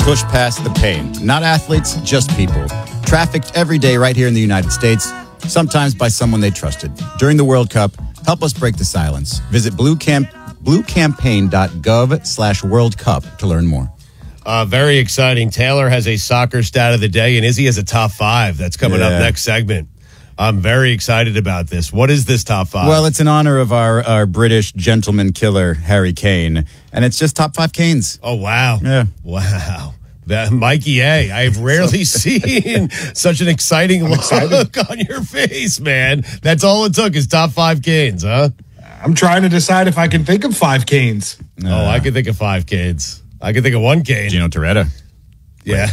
push past the pain. Not athletes, just people. Trafficked every day right here in the United States, sometimes by someone they trusted. During the World Cup, help us break the silence. Visit bluecampaign.gov/World Cup to learn more. Very exciting. Taylor has a soccer stat of the day, and Izzy has a top five. That's coming up next segment. I'm very excited about this. What is this top five? Well, it's in honor of our British gentleman killer, Harry Kane. And it's just top five Canes. Oh, wow. Yeah. Wow. Mikey A., I've rarely seen such an exciting look on your face, man. That's all it took is top five Canes, huh? I'm trying to decide if I can think of five Canes. I can think of five Canes. I can think of one Kane. Gino Torretta. Yeah.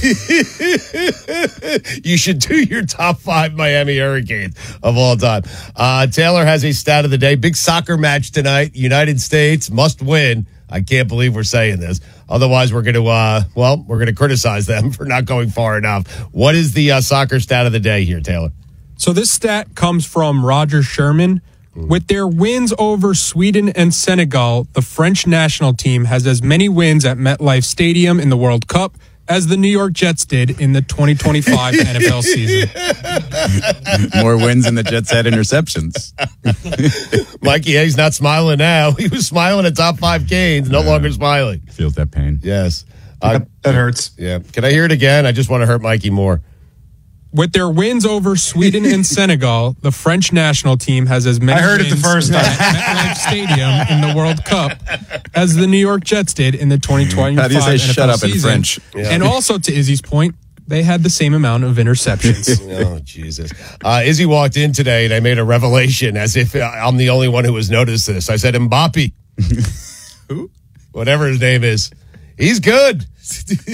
You should do your top five Miami Hurricanes of all time. Taylor has a stat of the day. Big soccer match tonight. United States must win. I can't believe we're saying this. Otherwise, we're going to criticize them for not going far enough. What is the soccer stat of the day here, Taylor? So this stat comes from Roger Sherman. With their wins over Sweden and Senegal, the French national team has as many wins at MetLife Stadium in the World Cup as the New York Jets did in the 2025 NFL season. More wins than the Jets had interceptions. Mikey A's not smiling now. He was smiling at top five Canes, no longer smiling. Feels that pain. Yes. That hurts. Yeah. Can I hear it again? I just want to hurt Mikey more. With their wins over Sweden and Senegal, the French national team has as many wins it the first time. at MetLife Stadium in the World Cup as the New York Jets did in the 2025 How do you say NFL shut up season. in French? Yeah. And also, to Izzy's point, they had the same amount of interceptions. Oh, Jesus. Izzy walked in today, and I made a revelation as if I'm the only one who has noticed this. I said, Mbappe. Who? Whatever his name is. He's good.